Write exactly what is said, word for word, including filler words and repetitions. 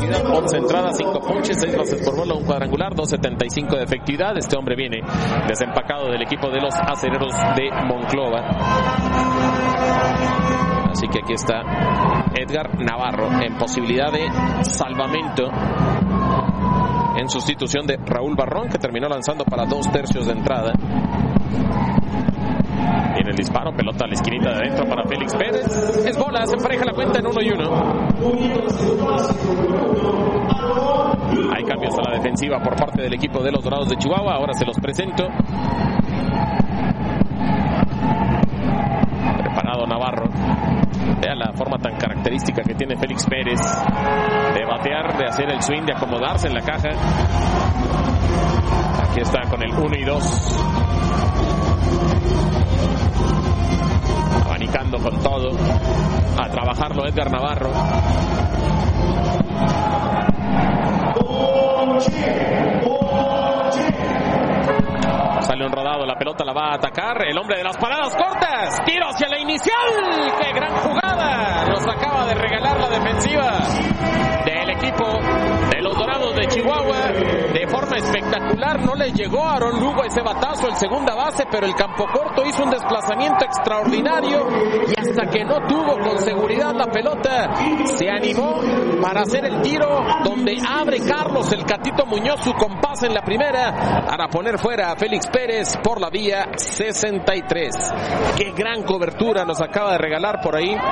velocidad, once entradas, cinco ponches, seis bases por bola, un cuadrangular, dos setenta y cinco de efectividad. Este hombre viene desempacado del equipo de los Acereros de Monclova. Así que aquí está Edgar Navarro en posibilidad de salvamento en sustitución de Raúl Barrón, que terminó lanzando para dos tercios de entrada. Viene el disparo, pelota a la esquinita de adentro para Félix Pérez. Es bola, se empareja la cuenta en uno y uno. Hay cambios a la defensiva por parte del equipo de los Dorados de Chihuahua. Ahora se los presento. Preparado Navarro. Vean la forma tan característica que tiene Félix Pérez de batear, de hacer el swing, de acomodarse en la caja. Aquí está con el uno y dos. Abanicando con todo. A trabajarlo Edgar Navarro. Sale un rodado, la pelota la va a atacar el hombre de las paradas cortas. Tiro hacia la inicial. ¡Qué gran jugada! Nos acaba de regalar la defensiva del equipo de los Dorados de Chihuahua. De forma espectacular, no le llegó a Aaron Lugo ese batazo, el segunda base, pero el campo corto hizo un desplazamiento extraordinario y hasta que no tuvo con seguridad la pelota, se animó para hacer el tiro donde abre Carlos el Catito Muñoz su compás en la primera para poner fuera a Félix Pérez por la vía sesenta y tres. Qué gran cobertura nos acaba de regalar por ahí